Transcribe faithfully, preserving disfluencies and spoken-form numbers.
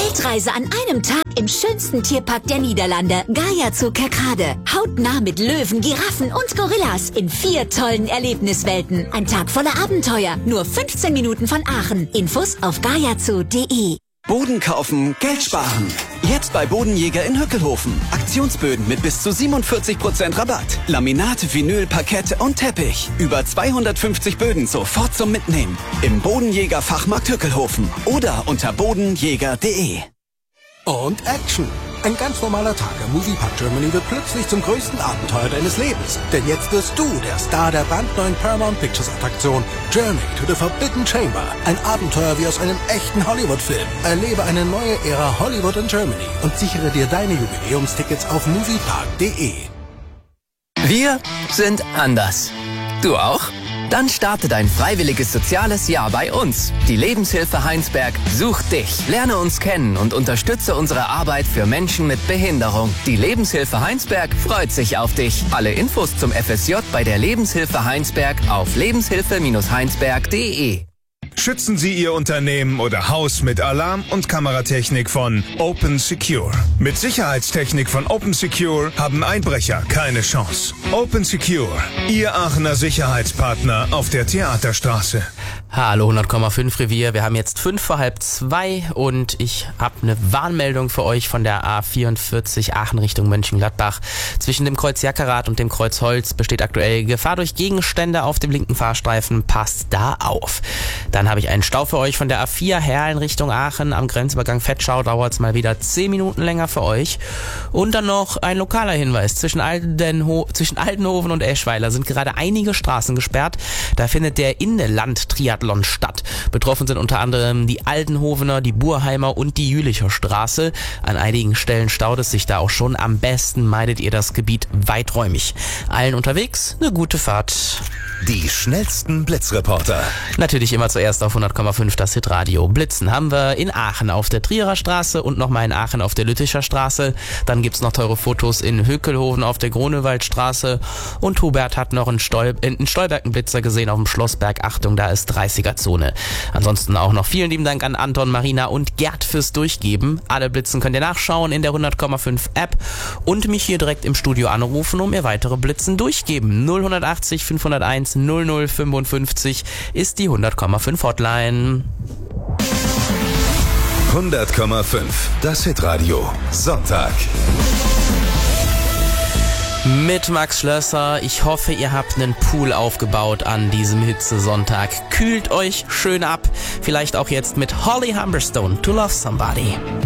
Weltreise an einem Tag im schönsten Tierpark der Niederlande, Gaia Zoo Kerkrade. Hautnah mit Löwen, Giraffen und Gorillas in vier tollen Erlebniswelten. Ein Tag voller Abenteuer, nur fünfzehn Minuten von Aachen. Infos auf gaiazoo punkt de. Boden kaufen, Geld sparen. Jetzt bei Bodenjäger in Höckelhofen. Aktionsböden mit bis zu siebenundvierzig Prozent Rabatt. Laminat, Vinyl, Parkett und Teppich. Über zweihundertfünfzig Böden sofort zum Mitnehmen. Im Bodenjäger Fachmarkt Höckelhofen oder unter bodenjäger punkt de. Und Action! Ein ganz normaler Tag im Moviepark Germany wird plötzlich zum größten Abenteuer deines Lebens. Denn jetzt wirst du der Star der brandneuen Paramount Pictures Attraktion Journey to the Forbidden Chamber. Ein Abenteuer wie aus einem echten Hollywood-Film. Erlebe eine neue Ära Hollywood in Germany und sichere dir deine Jubiläumstickets auf moviepark punkt de. Wir sind anders. Du auch? Dann starte dein freiwilliges soziales Jahr bei uns. Die Lebenshilfe Heinsberg sucht dich. Lerne uns kennen und unterstütze unsere Arbeit für Menschen mit Behinderung. Die Lebenshilfe Heinsberg freut sich auf dich. Alle Infos zum F S J bei der Lebenshilfe Heinsberg auf lebenshilfe Bindestrich heinsberg punkt de. Schützen Sie Ihr Unternehmen oder Haus mit Alarm- und Kameratechnik von Open Secure. Mit Sicherheitstechnik von Open Secure haben Einbrecher keine Chance. Open Secure, Ihr Aachener Sicherheitspartner auf der Theaterstraße. Hallo hundert Komma fünf Revier, wir haben jetzt fünf vor halb zwei und ich habe eine Warnmeldung für euch von der A vierundvierzig Aachen Richtung Mönchengladbach. Zwischen dem Kreuz Jackerath und dem Kreuz Holz besteht aktuell Gefahr durch Gegenstände auf dem linken Fahrstreifen. Passt da auf. Dann habe ich einen Stau für euch von der A vier Herrn Richtung Aachen. Am Grenzübergang Vetschau dauert es mal wieder zehn Minuten länger für euch. Und dann noch ein lokaler Hinweis. Zwischen, Altenho- zwischen Altenhoven und Eschweiler sind gerade einige Straßen gesperrt. Da findet der Inland-Triathlon statt. Betroffen sind unter anderem die Altenhovener, die Burheimer und die Jülicher Straße. An einigen Stellen staut es sich da auch schon. Am besten meidet ihr das Gebiet weiträumig. Allen unterwegs eine gute Fahrt. Die schnellsten Blitzreporter. Natürlich immer zuerst auf hundert Komma fünf das Hitradio. Blitzen haben wir in Aachen auf der Trierer Straße und nochmal in Aachen auf der Lütticher Straße. Dann gibt's noch teure Fotos in Höckelhofen auf der Grunewaldstraße. Und Hubert hat noch in, Stol- in Stolberg einen Blitzer gesehen auf dem Schlossberg. Achtung, da ist dreißiger Zone. Ansonsten auch noch vielen lieben Dank an Anton, Marina und Gerd fürs Durchgeben. Alle Blitzen könnt ihr nachschauen in der hundert Komma fünf App und mich hier direkt im Studio anrufen, um ihr weitere Blitzen durchgeben. null achtzig fünfhunderteins null null fünfundfünfzig ist die hundert Komma fünf Hotline. hundert Komma fünf, das Hitradio. Sonntag. Mit Max Schlösser. Ich hoffe, ihr habt einen Pool aufgebaut an diesem Hitzesonntag. Kühlt euch schön ab. Vielleicht auch jetzt mit Holly Humberstone, To Love Somebody.